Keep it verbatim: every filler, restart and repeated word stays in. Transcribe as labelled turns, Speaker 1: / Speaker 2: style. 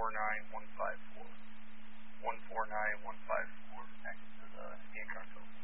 Speaker 1: four nine one five four. one four nine one five four next to the Hancock Hills.